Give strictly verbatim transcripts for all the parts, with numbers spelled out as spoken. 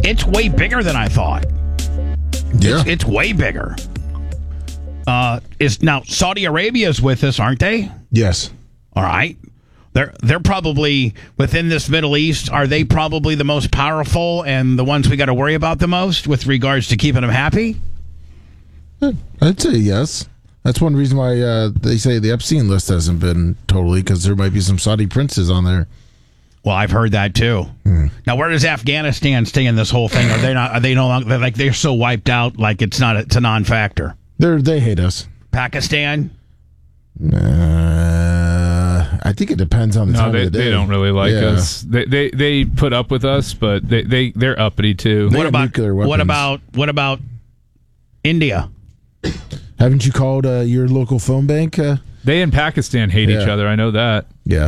it's way bigger than I thought. Yeah. It's, it's way bigger. Uh, is now Saudi Arabia is with us, aren't they? Yes. All right. They're they're probably within this Middle East. Are they probably the most powerful and the ones we got to worry about the most with regards to keeping them happy? I'd say yes. That's one reason why uh, they say the Epstein list hasn't been totally, because there might be some Saudi princes on there. Well, I've heard that too. Hmm. Now, where does Afghanistan stay in this whole thing? Are they not? Are they no longer? They're like they're so wiped out, like it's not. It's a non-factor. They they hate us. Pakistan. Uh, I think it depends on the no, time they, of the day. they don't really like yeah. us. They, they they put up with us, but they they they're uppity too. They what about nuclear weapons. what about what about India? Haven't you called uh, your local phone bank? Uh, They and Pakistan hate Yeah. each other. I know that. yeah.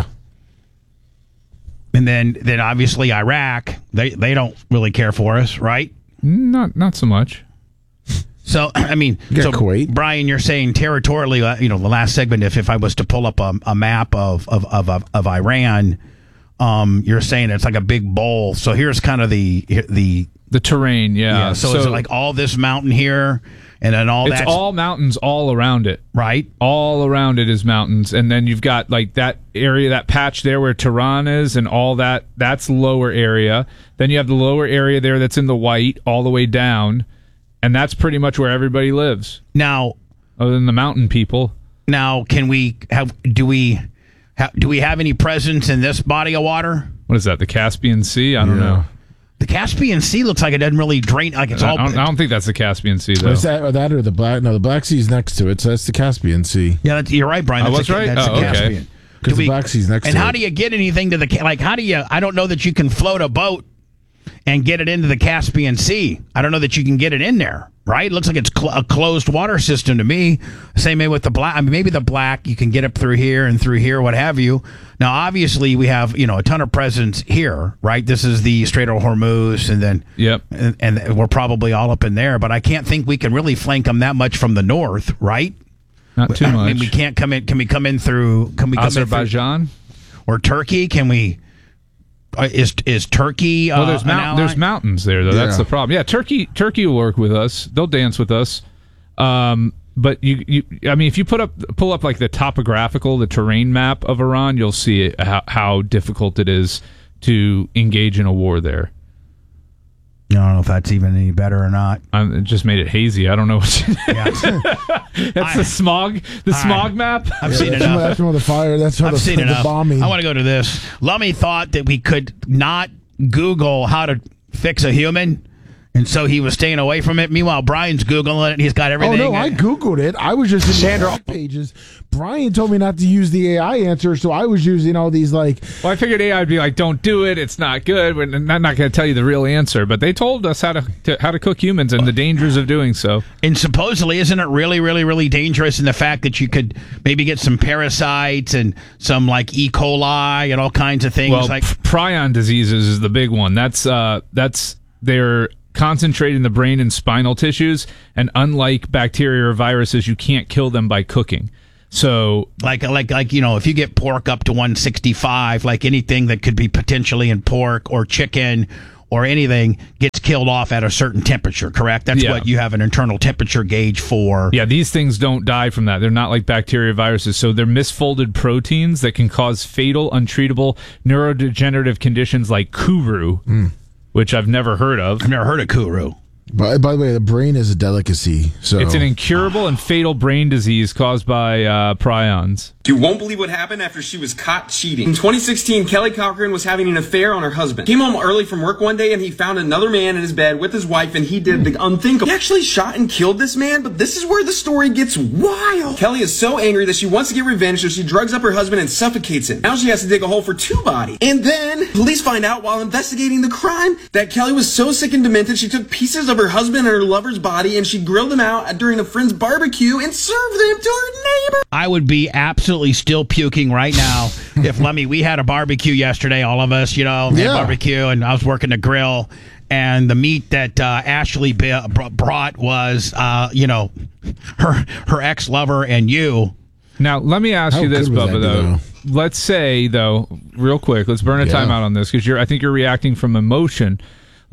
And then then obviously Iraq. They they don't really care for us, right? Not not so much. So I mean, You so got Kuwait. Brian, you're saying territorially. uh, You know, the last segment. If if I was to pull up a, a map of of, of of of Iran, um, you're saying it's like a big bowl. So here's kind of the the The terrain, yeah. yeah. So, is it like all this mountain here, and then all it's that? all mountains all around it. Right. All around it is mountains, and then you've got like that area, that patch there where Tehran is, and all that. That's lower area. Then you have the lower area there that's in the white, all the way down, and that's pretty much where everybody lives, Now, other than the mountain people. now, can we have? Do we? Have, do we have any presence in this body of water? What is that? The Caspian Sea? I don't Yeah. know. The Caspian Sea looks like it doesn't really drain. Like it's I all. don't, I don't think that's the Caspian Sea though. Is that, or that or the Black? No, the Black Sea's next to it, so that's the Caspian Sea. Yeah, that's, you're right, Brian. I That's was the, right? That's Oh, the okay. Caspian. Because Do the we- Black Sea's next And to how it. do you get anything to the ca- like? How do you? I don't know that you can float a boat and get it into the Caspian Sea. I don't know that you can get it in there. Right? It looks like it's cl- a closed water system to me. Same way with the black. I mean, maybe the black you can get up through here and through here, what have you. Now, obviously, we have you know a ton of presence here, right? This is the Strait of Hormuz, and then Yep. and, and we're probably all up in there. But I can't think we can really flank them that much from the north, right? Not too I much. mean, we can't come in. Can we come in through? Can we come in through, Azerbaijan? or Turkey? Can we? Uh, is is Turkey? Uh, Well, there's an mount- ally? there's mountains there though. That's Yeah. the problem. Yeah, Turkey Turkey will work with us. They'll dance with us. Um, but you, you, I mean, if you put up pull up like the topographical, the terrain map of Iran, you'll see it, how how difficult it is to engage in a war there. I don't know if that's even any better or not. Um, it just made it hazy. I don't know what. You, Yeah. that's I- the smog. The I- smog map. I've seen That's enough. That's from the fire. That's from I've the, seen the enough. bombing. I want to go to this. Lummy thought that we could not Google how to fix a human, and so he was staying away from it. Meanwhile, Brian's Googling it, and he's got Oh everything. no, I googled it. I was just in Sandra- the pages. Brian told me not to use the A I answer, so I was using all these like. Well, I figured A I would be like, "Don't do it. It's not good." We're not, not going to tell you the real answer, but they told us how to, to how to cook humans and the dangers of doing so. And supposedly, isn't it really, really, really dangerous in the fact that you could maybe get some parasites and some like E. coli and all kinds of things? Well, like p- prion diseases is the big one. That's uh, that's they're concentrated in the brain and spinal tissues, and unlike bacteria or viruses, you can't kill them by cooking. So, like like like you know, if you get pork up to one sixty-five, like anything that could be potentially in pork or chicken or anything gets killed off at a certain temperature, correct? That's Yeah. what you have an internal temperature gauge for. yeah, these things don't die from that. They're not like bacteria, viruses. So they're misfolded proteins that can cause fatal, untreatable neurodegenerative conditions like Kuru, Mm. which I've never heard of. I've never heard of Kuru. By, by the way, the brain is a delicacy. So It's an incurable and fatal brain disease caused by uh, prions. You won't believe what happened after she was caught cheating. In twenty sixteen, Kelly Cochran was having an affair on her husband. Came home early from work one day and he found another man in his bed with his wife, and he did the unthinkable. He actually shot and killed this man, but this is where the story gets wild. Kelly is so angry that she wants to get revenge, so she drugs up her husband and suffocates him. Now she has to dig a hole for two bodies. And then police find out while investigating the crime that Kelly was so sick and demented she took pieces of her husband and her lover's body and she grilled them out during a friend's barbecue and served them to her neighbor. I would be absolutely still puking right now if Lemmy, we had a barbecue yesterday, all of us, you know, had Yeah. barbecue, and I was working the grill, and the meat that uh, Ashley b- br- brought was, uh, you know, her her ex lover and you. Now, let me ask How you this, good was Bubba, that, though. though? Let's say, though, real quick, let's burn a Yeah. timeout on this, because you're I think you're reacting from emotion.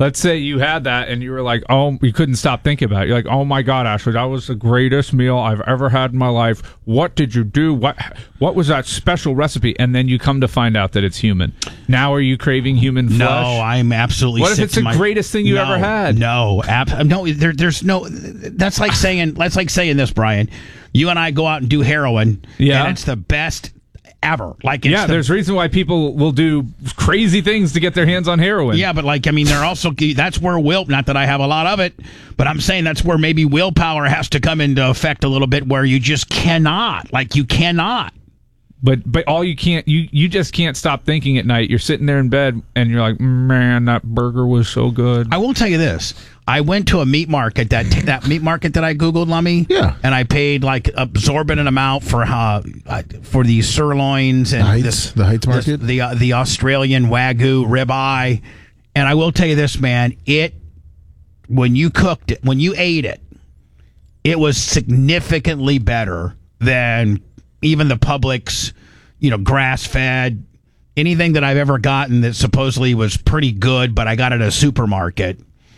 let's say you had that and you were like, oh, you couldn't stop thinking about it. You're like, oh my God, Ashley, that was the greatest meal I've ever had in my life. What did you do? What what was that special recipe? And then you come to find out that it's human. Now are you craving human flesh? No, I'm absolutely What if sick it's to the my- greatest thing you No, ever had? No, ab- no, there, there's no. That's like saying. That's like saying this, Brian. You and I go out and do heroin. Yeah. and it's the best ever. Like, it's Yeah, the, there's a reason why people will do crazy things to get their hands on heroin. Yeah, but like, I mean, they're also, that's where will, not that I have a lot of it, but I'm saying that's where maybe willpower has to come into effect a little bit, where you just cannot, like, you cannot. But but all you can't you you just can't stop thinking at night. You're sitting there in bed and you're like, man, that burger was so good. I will tell you this. I went to a meat market, that that meat market that I Googled, Lummy. Yeah. And I paid like absorbent amount for uh, for these sirloins and The Heights- this, the Heights this- market? the uh, the Australian Wagyu ribeye. And I will tell you this, man. It when you cooked it, when you ate it, it was significantly better than even the Publix, you know, grass-fed, anything that I've ever gotten that supposedly was pretty good, but I got it at a supermarket.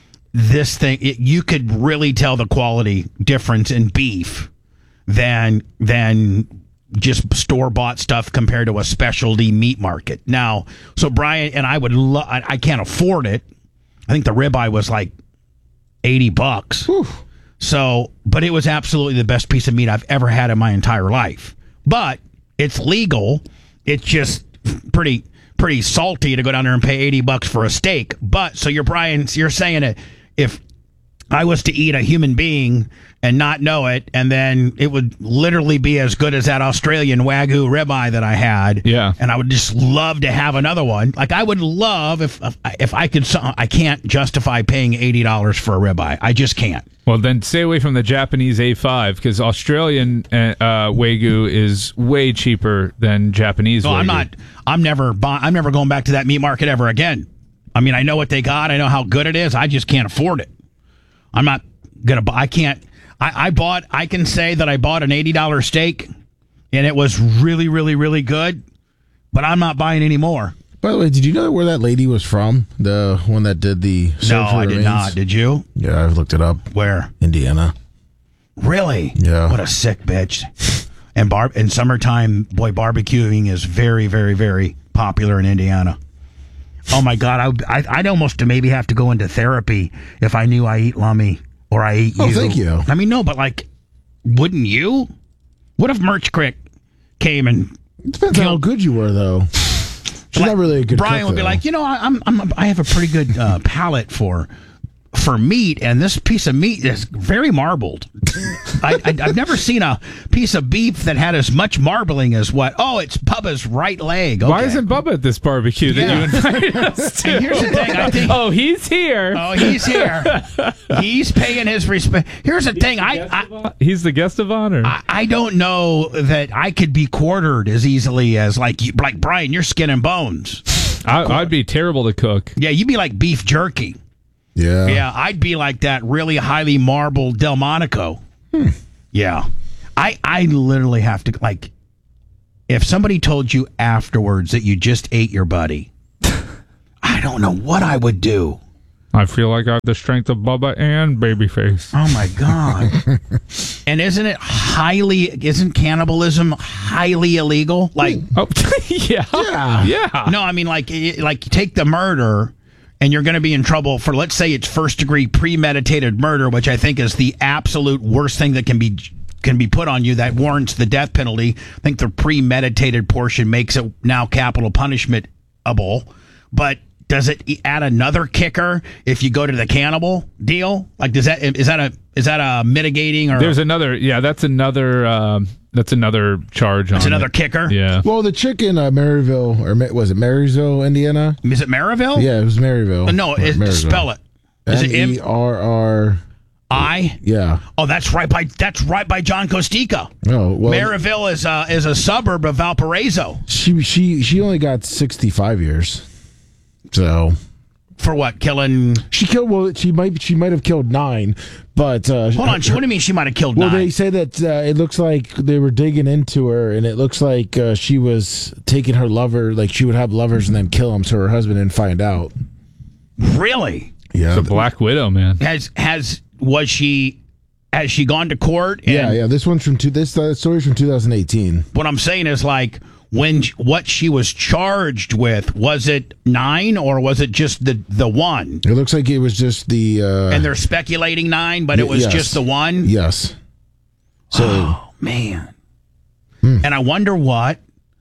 This thing, it, you could really tell the quality difference in beef than than just store-bought stuff compared to a specialty meat market. Now, so Brian and I would, lo- I, I can't afford it. I think the ribeye was like eighty bucks. Whew. So, but it was absolutely the best piece of meat I've ever had in my entire life. But it's legal. It's just pretty pretty salty to go down there and pay eighty bucks for a steak. But so you're Brian, you're saying it, if I was to eat a human being and not know it, and then it would literally be as good as that Australian Wagyu ribeye that I had. Yeah. And I would just love to have another one. Like, I would love if if I could. I can't justify paying eighty dollars for a ribeye. I just can't. Well, then stay away from the Japanese A five because Australian uh, Wagyu is way cheaper than Japanese No, Wagyu. I'm not. I'm never. bu- I'm never going back to that meat market ever again. I mean, I know what they got. I know how good it is. I just can't afford it. I'm not gonna buy. I can't. I, I bought. I can say that I bought an eighty dollar steak, and it was really, really, really good. But I'm not buying any more. By the way, did you know where that lady was from? The one that did the No, Search for I did Remains? not. Did you? Yeah, I've looked it up. Where? Indiana. Really? Yeah. What a sick bitch. And bar in summertime, boy, barbecuing is very, very, very popular in Indiana. Oh my God, I, would- I I'd almost maybe have to go into therapy if I knew I eat lummy or I eat Oh, you. thank you. I mean, no, but like, wouldn't you? What if Merch Crick came and It depends how Killed- good you were, though. She's like, not really a good Brian cook, would be though. like, you know, I, I'm I'm I have a pretty good uh, palate for for meat, and this piece of meat is very marbled. I, I, I've never seen a piece of beef that had as much marbling as what? Oh, it's Bubba's right leg. Okay. Why isn't Bubba at this barbecue that Yeah. you invited us to? And here's the thing, I think- oh, he's here. Oh, he's here. He's paying his respect. Here's the thing. I, I He's the guest of honor. I I don't know that I could be quartered as easily as like you, like Brian. You're skin and bones. I, I'd be terrible to cook. Yeah, you'd be like beef jerky. yeah. Yeah, I'd be like that really highly marbled Delmonico. Yeah. I I literally have to, like, if somebody told you afterwards that you just ate your buddy, I don't know what I would do. I feel like I have the strength of Bubba and Babyface. Oh my God. And isn't it highly, isn't cannibalism highly illegal? Like, Oh, yeah. Yeah. Yeah. no, I mean, like, it- like you take the murder and you're going to be in trouble for, let's say it's first degree premeditated murder, which I think is the absolute worst thing that can be can be put on you that warrants the death penalty. I think the premeditated portion makes it now capital punishment-able. But does it add another kicker if you go to the cannibal deal? Like, does that is that a is that a mitigating or There's another. Yeah, that's another. Um, that's another charge on. it's another it. kicker? Yeah. Well, the chick in uh, Maryville, or Ma- was it Marysville, Indiana? Is it Maryville? Yeah, it was Maryville. Uh, No, it, Marysville. spell it. Is it M E M R R. I? Yeah. Oh, that's right by that's right by John Costica. Oh, well. Maryville is a is a suburb of Valparaiso. She she she only got sixty-five years. So For what? Killing? she killed. Well, she might she might have killed nine, but uh, Hold on. What do you mean she might have killed Well, nine? they say that uh, it looks like they were digging into her, and it looks like uh, she was taking her lover, like she would have lovers and then kill them, so her husband didn't find out. Really? Yeah. The Black Widow, man. Has has was she has she gone to court? And Yeah, yeah. This one's from two. This uh, story's from two thousand eighteen. What I'm saying is, like, when what she was charged with, was it nine or was it just the the one? It looks like it was just the. Uh, And they're speculating nine, but it was yes. just the one. Yes. So. Oh man. And I wonder what.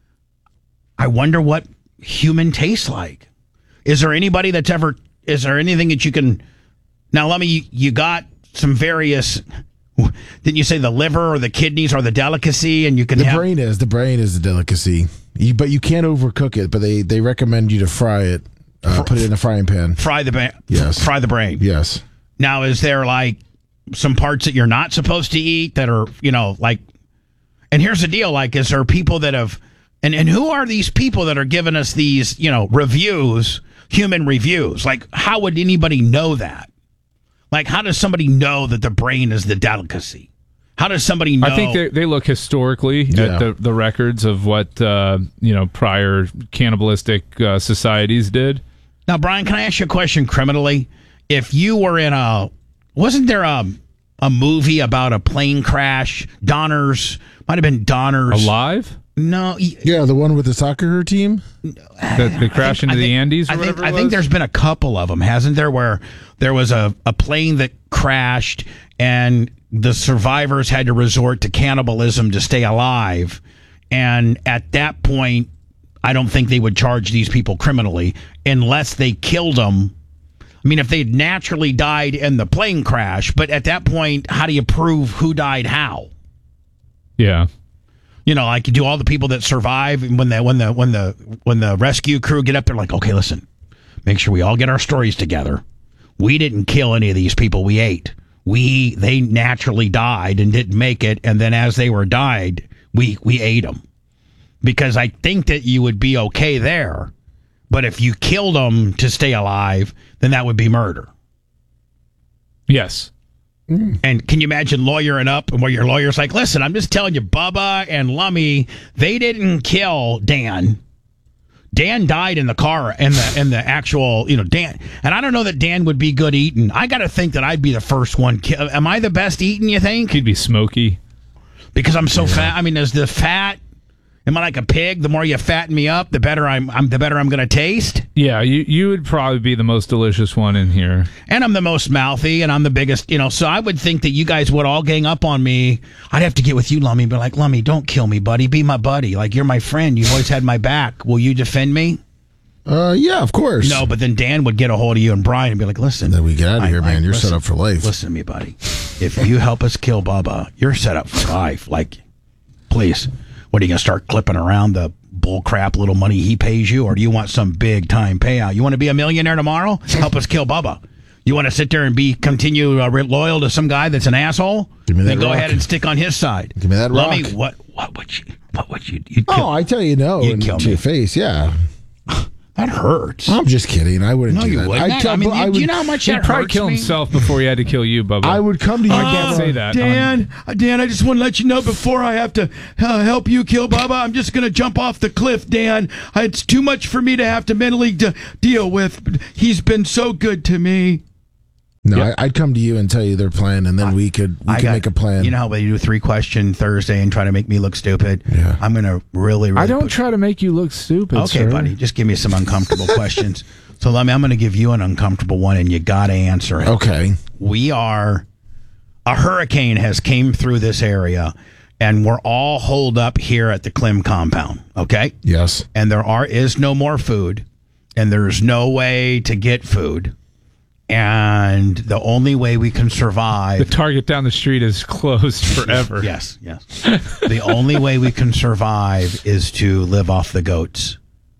I wonder what human tastes like. Is there anybody that's ever? Is there anything that you can? Now, let me. You got some various. Didn't you say the liver or the kidneys or the delicacy? And you can The have, brain is the brain is a delicacy, you, but you can't overcook it. But they, they recommend you to fry it, uh, put it in a frying pan. fry the ba- Yes. fry the brain. Yes. Now, is there like some parts that you're not supposed to eat that are, you know, like? And here's the deal: like, is there people that have, and and who are these people that are giving us these, you know, reviews, human reviews? Like, how would anybody know that? Like, how does somebody know that the brain is the delicacy? How does somebody know? I think they, they look historically Yeah. at the, the records of what uh, you know prior cannibalistic uh, societies did. Now, Brian, can I ask you a question criminally? If you were in a, wasn't there a a movie about a plane crash? Donners, might have been Donners. Alive? No, y- Yeah, the one with the soccer team. That they crash into I the think- Andes or I think, whatever it I think was? there's been a couple of them, hasn't there, where there was a, a plane that crashed and the survivors had to resort to cannibalism to stay alive. And at that point, I don't think they would charge these people criminally unless they killed them. I mean, if they'd naturally died in the plane crash, but at that point, how do you prove who died how? Yeah. You know, like, do all the people that survive when the when the when the when the rescue crew get up there, like, okay, listen, make sure we all get our stories together. We didn't kill any of these people we ate. We they naturally died and didn't make it, and then as they were died, we we ate them. Because I think that you would be okay there, but if you killed them to stay alive, then that would be murder. Yes. And can you imagine lawyering up and where your lawyer's like, listen, I'm just telling you, Bubba and Lummy, they didn't kill Dan. Dan died in the car and the and the actual, you know, Dan. And I don't know that Dan would be good eating. I got to think that I'd be the first one. Ki- Am I the best eating, you think? He'd be smoky. Because I'm so fat. I mean, is the fat, am I like a pig? The more you fatten me up, the better I'm, I'm the better I'm going to taste. Yeah, you you would probably be the most delicious one in here. And I'm the most mouthy, and I'm the biggest, you know, so I would think that you guys would all gang up on me. I'd have to get with you, Lummy, and be like, Lummy, don't kill me, buddy. Be my buddy. Like, you're my friend. You've always had my back. Will you defend me? Uh, yeah, of course. No, but then Dan would get a hold of you and Brian and be like, listen. Then we get out of I- here, I- man. You're listen- set up for life. Listen to me, buddy. If you help us kill Bubba, you're set up for life. Like, please. What, are you going to start clipping around the bull crap little money he pays you, or do you want some big time payout? You want to be a millionaire tomorrow? Help us kill Bubba. You want to sit there and be continue uh, loyal to some guy that's an asshole? Give me that Then go rock. ahead and stick on his side. Give me that Lummy, rock. what what would you what would you you'd kill? Oh, I tell you no, You'd in, kill to me. your face. Yeah, That hurts. I'm just kidding. I wouldn't No, do you that. wouldn't. I'd I mean, you- I do you would- know how much He'd that probably hurts kill me? himself before he had to kill you, Bubba. I would come to you. I can't say that. Dan, uh, Dan, I just want to let you know before I have to uh, help you kill Bubba, I'm just going to jump off the cliff, Dan. It's too much for me to have to mentally de- deal with. He's been so good to me. No, Yeah. I, I'd come to you and tell you their plan, and then we could we I could got- make a plan. You know how they do three question Thursday and try to make me look stupid? Yeah. I'm going to really, really I don't put- try to make you look stupid, Okay, sir. buddy, just give me some uncomfortable questions. So let me, I'm going to give you an uncomfortable one, and you got to answer it. Okay. We are, a hurricane has came through this area, and we're all holed up here at the Clem compound, okay? Yes. And there are is no more food, and there's no way to get food. And the only way we can The survive, Target down the street is closed forever. yes, yes, the only way we can survive is to live off the goats.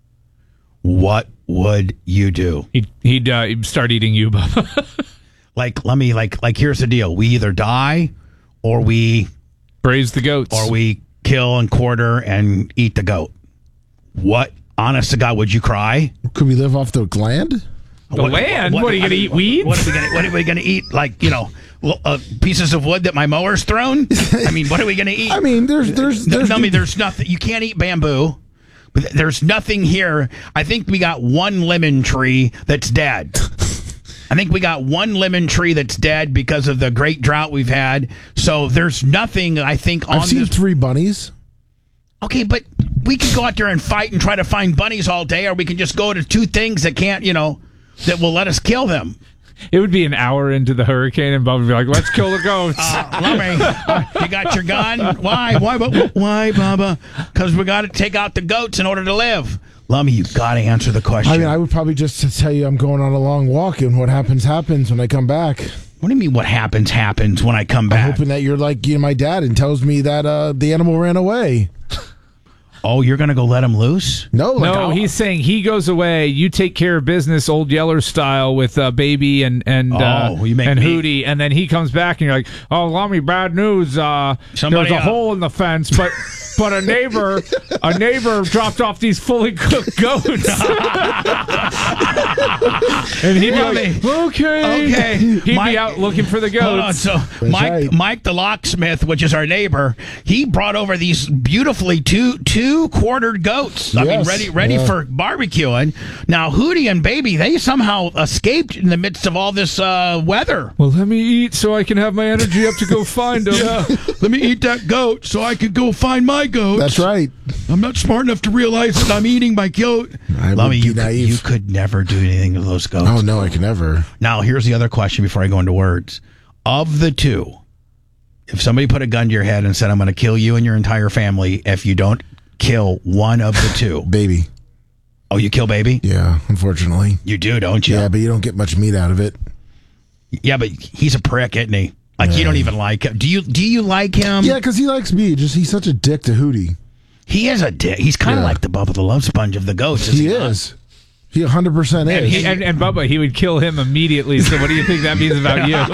What would you do? He'd, he'd, uh, he'd start eating you, Bubba. Like, let me like like here's the deal: we either die, or we Braise the goats. or we kill and quarter and eat the goat. What, honest to God, would you cry? Could we live off the land? The land? What, are you I going to mean, eat weeds? What are we gonna What are we gonna eat? Like, you know, l- uh, pieces of wood that my mower's thrown. I mean, what are we gonna eat? I mean, there's there's No, there's no, I mean, there's nothing. You can't eat bamboo. There's nothing here. I think we got one lemon tree that's dead. I think we got one lemon tree that's dead because of the great drought we've had. So there's nothing, I think, on I've seen this. three bunnies. Okay, but we could go out there and fight and try to find bunnies all day, or we can just go to two things that can't, you know, that will let us kill them. It would be an hour into the hurricane, and Bob would be like, "Let's kill the goats." Uh, Lummy, uh, you got your gun? Why? Why? Why, Bubba? Because we got to take out the goats in order to live. Lummy, you got to answer the question. I mean, I would probably just tell you I'm going on a long walk, and what happens happens when I come back. What do you mean? What happens happens when I come I'm back? hoping that you're like you know, my dad and tells me that uh, the animal ran away. Oh, you're going to go let him loose? No, like, no, I'll- he's saying he goes away. You take care of business, Old Yeller style, with uh, Baby and and uh, Oh, you make and me- Hootie, and then he comes back, and you're like, "Oh, Lummy, bad news. Uh, Somebody, there's a uh, hole in the fence, but but a neighbor a neighbor dropped off these fully cooked goats." And he'd be Lummy. like, "Okay, Okay. He'd Mike- be out looking for the Hold on. goats. So Mike, right. Mike the locksmith, which is our neighbor, he brought over these beautifully two two quartered goats. I mean, Yes. ready ready Yeah. for barbecuing. Now Hootie and Baby, they somehow escaped in the midst of all this uh, weather. Well, let me eat so I can have my energy up to go find them." Let me eat that goat so I could go find my goats. That's right. I'm not smart enough to realize that I'm eating my goat. I would Lummy, be you could, naive. you could never do anything to those goats. Oh no, I can never. Now, here's the other question before I go into words. Of the two, if somebody put a gun to your head and said, I'm going to kill you and your entire family if you don't kill one of the two. Baby. Oh, you kill Baby? Yeah, unfortunately. You do, don't you? Yeah, but you don't get much meat out of it. Yeah, but he's a prick, isn't he? Like, you Yeah. don't even like him. Do you Do you like him? Yeah, because he likes me. Just he's such a dick to Hootie. He is a dick. He's kind of Yeah. like the Bubba the Love Sponge of the goats. He not? is. He one hundred percent And, is. he, and, and Bubba, he would kill him immediately. So what do you think that means about you?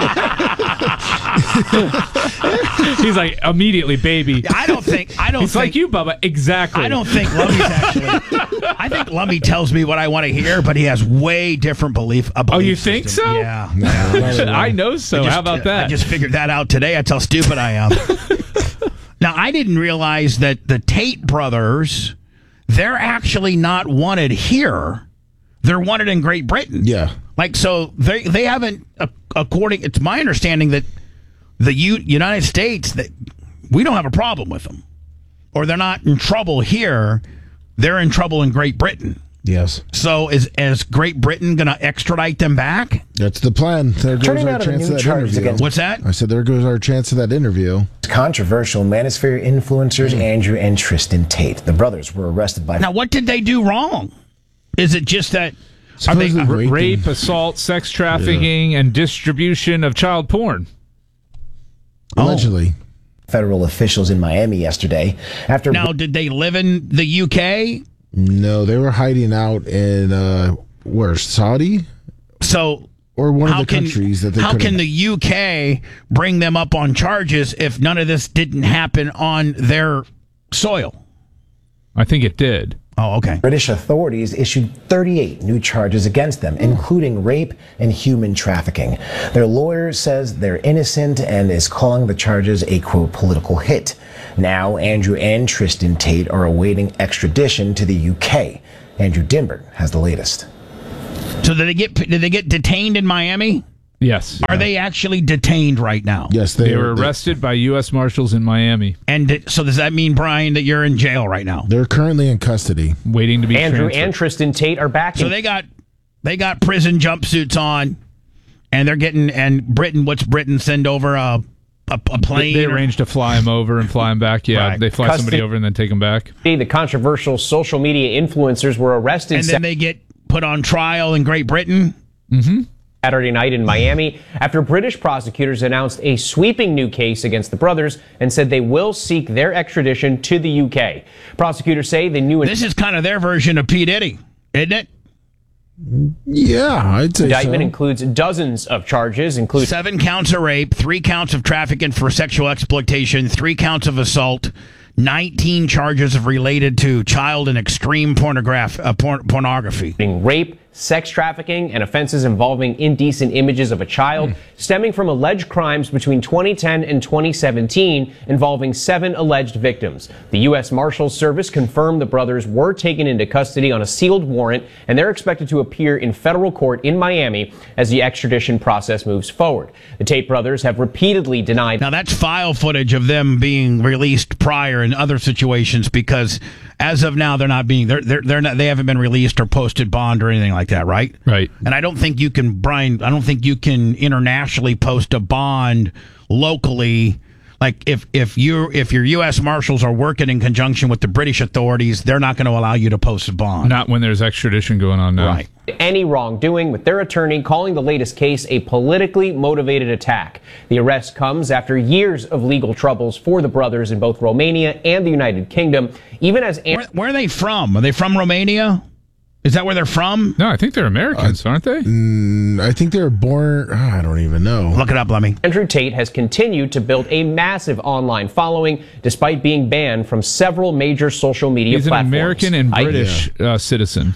He's like, immediately, Baby. I don't think. I don't It's think. like you, Bubba. Exactly. I don't think Lummy's actually. I think Lummy tells me what I want to hear, but he has way different belief. A Oh, belief you think system. so? Yeah. No, not at all. I know so. I just- How about that? I just figured that out today. That's how stupid I am. Now, I didn't realize that the Tate brothers, they're actually not wanted here. They're wanted in Great Britain. Yeah. Like, so they they haven't, uh, according, it's my understanding that the U, United States, that we don't have a problem with them. Or they're not in trouble here. They're in trouble in Great Britain. Yes. So is, is Great Britain going to extradite them back? That's the plan. There goes Turning our out of the chance new of that charges interview. against- What's that? I said there goes our chance of that interview. Controversial Manosphere influencers Andrew and Tristan Tate. The brothers were arrested by Now, what did they do wrong? Is it just that... Are they, Supposedly uh, raped Rape, him. assault, sex trafficking, and distribution of child porn. Allegedly. federal officials in Miami yesterday after now, did they live in the U K? No, they were hiding out in uh, where Saudi So or one how of the can countries that they how couldn't. can the U K bring them up on charges if none of this didn't happen on their soil? I think it did. Oh, okay. British authorities issued thirty-eight new charges against them, including rape and human trafficking. Their lawyer says they're innocent and is calling the charges a, quote, political hit. Now, Andrew and Tristan Tate are awaiting extradition to the U K. Andrew Dimberg has the latest. So did they get did they get detained in Miami? Yes. Are they actually detained right now? Yes, they, They were arrested by U S Marshals in Miami, And did, so does that mean, Brian, that you're in jail right now? They're currently in custody. waiting to be Andrew transferred. and Tristan Tate are back So in they got they got prison jumpsuits on, and they're getting and Britain. What's Britain send over a a, a plane? They or- arranged to fly him over and fly him back. Yeah, Right. they fly somebody Custody- over and then take him back. The controversial social media influencers were arrested and then they get put on trial in Great Britain. Saturday night in Miami after British prosecutors announced a sweeping new case against the brothers and said they will seek their extradition to the U K. Prosecutors say the new This is kind of their version of P. Diddy, isn't it? Yeah, I'd say indictment so. includes dozens of charges, including Seven counts of rape, three counts of trafficking for sexual exploitation, three counts of assault, nineteen charges of related to child and extreme pornograph, uh, porn, pornography. rape, sex trafficking, and offenses involving indecent images of a child, mm. stemming from alleged crimes between twenty ten and twenty seventeen involving seven alleged victims. The U S Marshals Service confirmed the brothers were taken into custody on a sealed warrant, and they're expected to appear in federal court in Miami as the extradition process moves forward. The Tate brothers have repeatedly denied. Now, that's file footage of them being released prior in other situations, because as of now, they're not being they're they're, they're not they haven't been released or posted bond or anything like that, right? Right. And I don't think you can, Brian. I don't think you can internationally post a bond locally. Like if if you if your U S Marshals are working in conjunction with the British authorities, they're not going to allow you to post a bond. Not when there's extradition going on now. Right. Any wrongdoing, with their attorney calling the latest case a politically motivated attack. The arrest comes after years of legal troubles for the brothers in both Romania and the United Kingdom. Even as where, where are they from? Are they from Romania? Is that where they're from? No, I think they're Americans, uh, aren't they? Mm, I think they were born. Oh, I don't even know. Look it up, Lemmy. Andrew Tate has continued to build a massive online following despite being banned from several major social media He's platforms. He's an American and British I, yeah. uh, citizen.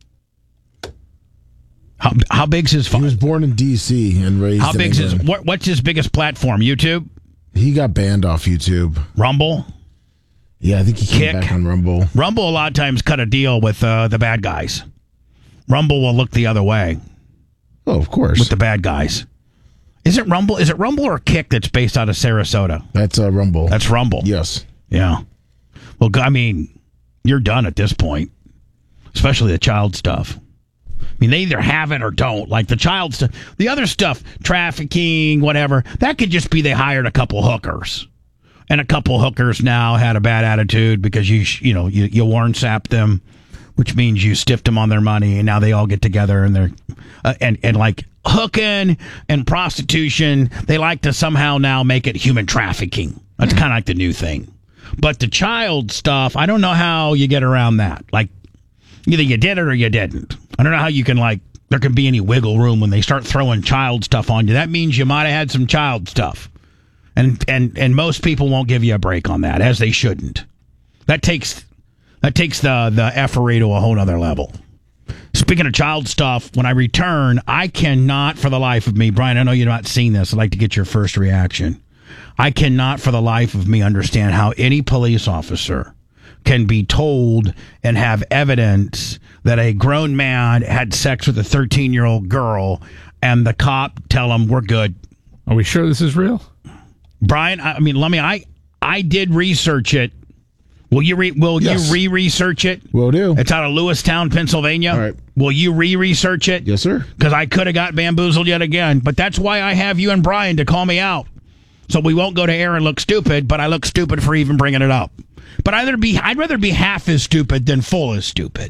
How, how big's his phone? He was born in D C and raised How in big's England. his, what, what's his biggest platform? YouTube? He got banned off YouTube. Rumble? Yeah, I think he came Kick. back on Rumble. Rumble a lot of times cut a deal with uh, the bad guys. Rumble will look the other way. Oh, of course. With the bad guys. Is it Rumble? Is it Rumble or Kick that's based out of Sarasota? That's uh, Rumble. That's Rumble. Yes. Yeah. Well, I mean, you're done at this point, especially the child stuff. I mean, they either have it or don't. Like the child stuff, the other stuff, trafficking, whatever, that could just be they hired a couple hookers. And a couple hookers now had a bad attitude because you, you know, you, you warn sapped them, which means you stiffed them on their money, and now they all get together and they're uh, and and like hooking and prostitution. They like to somehow now make it human trafficking. That's kind of like the new thing. But the child stuff, I don't know how you get around that. Like either you did it or you didn't. I don't know how you can like there can be any wiggle room when they start throwing child stuff on you. That means you might have had some child stuff, and and and most people won't give you a break on that, as they shouldn't. That takes. That takes the, the effery to a whole other level. Speaking of child stuff, when I return, I cannot for the life of me, Brian, I know you've not seen this. I'd like to get your first reaction. I cannot for the life of me understand how any police officer can be told and have evidence that a grown man had sex with a thirteen-year-old girl and the cop tell him, we're good. Are we sure this is real? Brian, I mean, let me, I, I did research it. Will you re, will yes. you re-research it? Will do. It's out of Lewistown, Pennsylvania. All right. Will you re-research it? Yes, sir. Because I could have got bamboozled yet again. But that's why I have you and Brian to call me out. So we won't go to air and look stupid, but I look stupid for even bringing it up. But I'd rather be, I'd rather be half as stupid than full as stupid.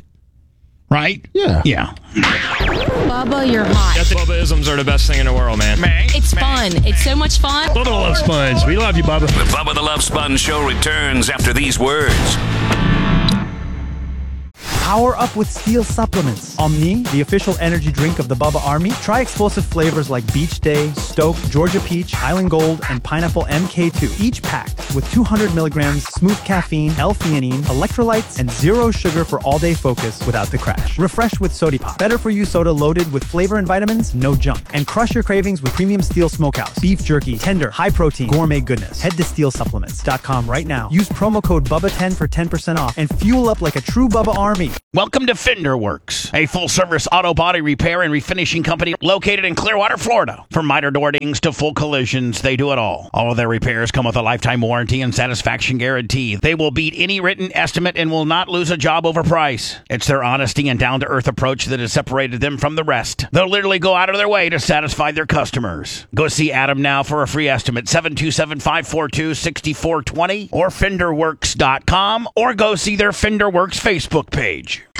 Right? Yeah. Yeah. Bubba, you're hot. Bubba-isms are the best thing in the world, man. man. It's fun. It's so much fun. Bubba the Love Sponge. We love you, Bubba. The Bubba the Love Sponge Show returns after these words. Power up with Steel supplements. Omni, the official energy drink of the Bubba Army. Try explosive flavors like Beach Day, Stoke, Georgia Peach, Island Gold, and Pineapple M K two. Each packed with two hundred milligrams smooth caffeine, L-theanine, electrolytes, and zero sugar for all-day focus without the crash. Refreshed with Sody Pop. Better for you soda loaded with flavor and vitamins, no junk. And crush your cravings with premium Steel Smokehouse. Beef jerky, tender, high protein, gourmet goodness. Head to steel supplements dot com right now. Use promo code Bubba ten for ten percent off and fuel up like a true Bubba Army. Welcome to Fender Works, a full-service auto body repair and refinishing company located in Clearwater, Florida. From minor door dings to full collisions, they do it all. All of their repairs come with a lifetime warranty and satisfaction guarantee. They will beat any written estimate and will not lose a job over price. It's their honesty and down-to-earth approach that has separated them from the rest. They'll literally go out of their way to satisfy their customers. Go see Adam now for a free estimate, seven two seven, five four two, six four two zero or fender works dot com, or go see their Fender Works Facebook page.